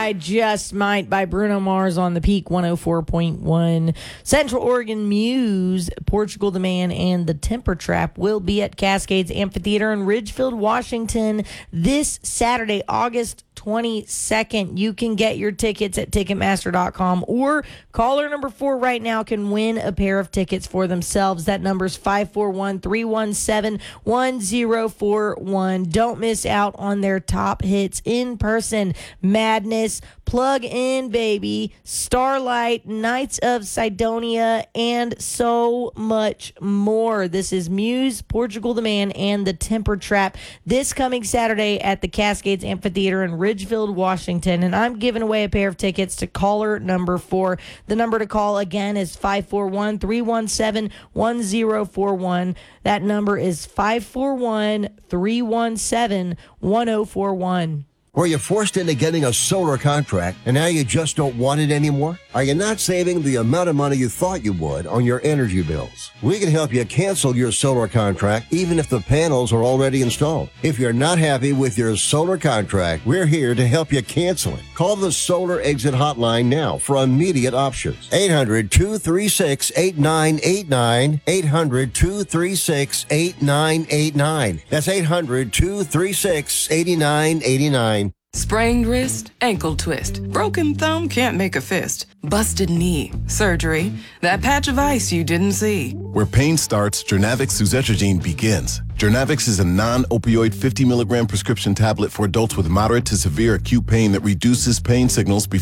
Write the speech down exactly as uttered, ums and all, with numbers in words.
I Just Might by Bruno Mars on the Peak one oh four point one. Central Oregon Muse, Portugal the Man, and the Temper Trap will be at Cascades Amphitheater in Ridgefield, Washington this Saturday, August twenty-second. You can get your tickets at Ticketmaster dot com, or caller number four right now can win a pair of tickets for themselves. That number is five four one, three one seven, one oh four one. Don't miss out on their top hits in person. Madness, Plug In Baby, Starlight, Knights of Sidonia, and so much more. This is Muse, Portugal the Man, and the Temper Trap this coming Saturday at the Cascades Amphitheater in Ridgefield, Washington. And I'm giving away a pair of tickets to caller number four. The number to call again is five four one, three one seven, one oh four one. That number is five four one, three one seven, one oh four one. Were you forced into getting a solar contract and now you just don't want it anymore? Are you not saving the amount of money you thought you would on your energy bills? We can help you cancel your solar contract even if the panels are already installed. If you're not happy with your solar contract, we're here to help you cancel it. Call the Solar Exit Hotline now for immediate options. eight hundred, two three six, eight nine eight nine. eight hundred, two three six, eight nine eight nine. That's eight hundred, two three six, eight nine eight nine. Sprained wrist, ankle twist, broken thumb, can't make a fist, busted knee, surgery, that patch of ice you didn't see. Where pain starts, Jernavix suzetrigine begins. Jernavix is a non-opioid fifty milligram prescription tablet for adults with moderate to severe acute pain that reduces pain signals before